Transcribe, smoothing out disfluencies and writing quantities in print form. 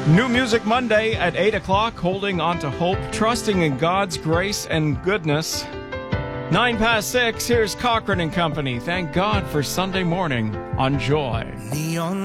New Music Monday at 8 o'clock, holding on to hope, trusting in God's grace and goodness. 9 past 6, here's Cochran and Company. Thank God for Sunday morning on Joy.